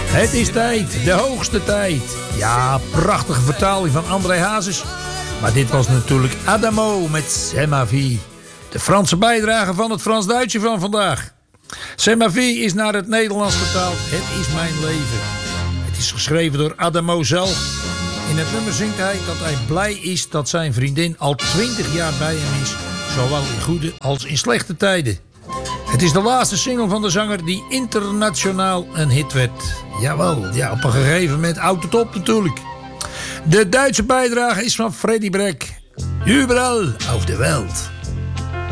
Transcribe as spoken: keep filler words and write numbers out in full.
Het is tijd, de hoogste tijd. Ja, prachtige vertaling van André Hazes. Maar dit was natuurlijk Adamo met C'est ma vie. De Franse bijdrage van het Frans-Duitse van vandaag. C'est ma vie is naar het Nederlands vertaald. Het is mijn leven. Het is geschreven door Adamo zelf. In het nummer zingt hij dat hij blij is dat zijn vriendin al twintig jaar bij hem is. Zowel in goede als in slechte tijden. Het is de laatste single van de zanger die internationaal een hit werd. Jawel, ja, op een gegeven moment oud het op natuurlijk. De Duitse bijdrage is van Freddie Breck. Überall auf der Welt.